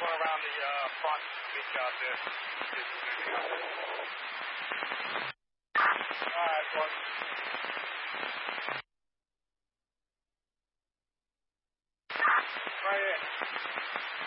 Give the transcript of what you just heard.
going around the front big out there. All right, boys. Right here.